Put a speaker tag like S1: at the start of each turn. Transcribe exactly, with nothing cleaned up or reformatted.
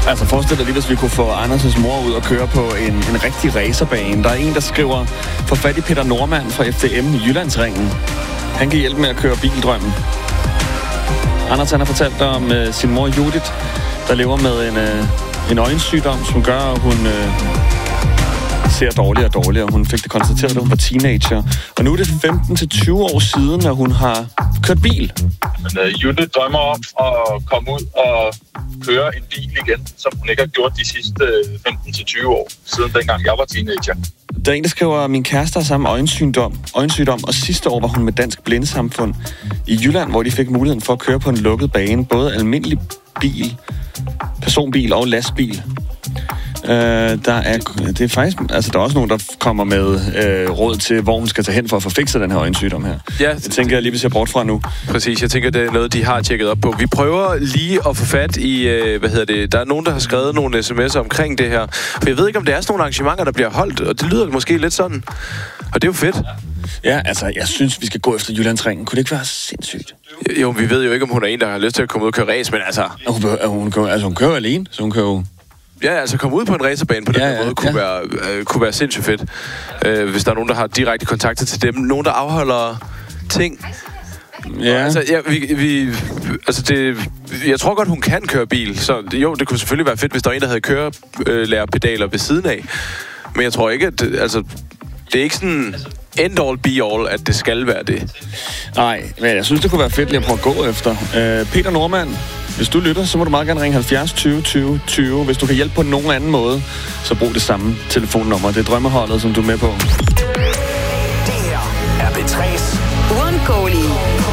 S1: Altså forestil dig lige, hvis vi kunne få Anders' mor ud og køre på en, en rigtig racerbane. Der er en, der skriver, få fat i Peter Normand fra F D M i Jyllandsringen. Han kan hjælpe med at køre bildrømmen. Anders han har fortalt om uh, sin mor Judith, der lever med en, uh, en øjensygdom, som gør, at hun uh, ser dårligere og dårligere. Hun fik det konstateret, da hun var teenager. Og nu er det femten til tyve år siden, at hun har kørt bil.
S2: Men uh, Judith drømmer om at komme ud og køre en bil igen, som hun ikke har gjort de sidste femten til tyve år, siden dengang jeg var teenager.
S1: Der er en, der skriver, min kæreste har samme øjensygdom, øjensygdom, og sidste år var hun med Dansk Blindesamfund i Jylland, hvor de fik muligheden for at køre på en lukket bane, både almindelig bil, personbil og lastbil. Uh, der er, det er faktisk, altså der er også nogen, der kommer med uh, råd til, hvor hun skal tage hen for at få fikset den her øjensygdom her. Ja, det tænker jeg lige, hvis jeg bort fra nu.
S3: Præcis, jeg tænker, det er noget, de har tjekket op på. Vi prøver lige at få fat i, uh, hvad hedder det, der er nogen, der har skrevet nogle sms'er omkring det her. For jeg ved ikke, om det er sådan nogle arrangementer, der bliver holdt, og det lyder måske lidt sådan. Og det er jo fedt.
S1: Ja, altså, jeg synes, vi skal gå efter Jyllandsringen. Kunne det ikke være sindssygt?
S3: Jo, vi ved jo ikke, om hun er en, der har lyst til at komme ud og køre race, men altså...
S1: Hun, hun, hun, altså, hun kører alene, så hun kører jo...
S3: Ja, altså komme ud på en racerbane på den
S1: ja,
S3: ja, måde kunne, ja. være, øh, kunne være sindssygt fedt. Øh, hvis der er nogen, der har direkte kontakter til dem. Nogen, der afholder ting.
S1: Ja.
S3: Og, altså, ja, vi, vi, altså det, jeg tror godt, hun kan køre bil. Så jo, det kunne selvfølgelig være fedt, hvis der var en, der havde kørelærepedaler ved siden af. Men jeg tror ikke, at... Altså, det er ikke sådan end all be all, at det skal være det.
S1: Nej, men jeg synes, det kunne være fedt lige at prøve at gå efter. Øh, Peter Normand, hvis du lytter, så må du meget gerne ringe halvfjerds tyve tyve tyve. Hvis du kan hjælpe på nogen anden måde, så brug det samme telefonnummer. Det er drømmeholdet, som du er med på.